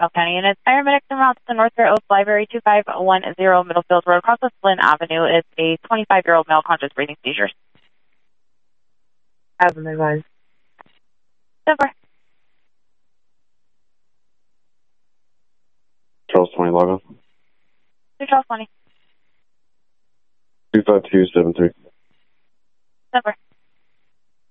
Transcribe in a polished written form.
South County units. Paramedics en route to the North Fair Oaks Library 2510 Middlefield Road across with Flynn Avenue. It's a 25-year-old male conscious breathing seizures. As an advised. Over. Charles 20 log on. 2 Charles 20. 25273. Over.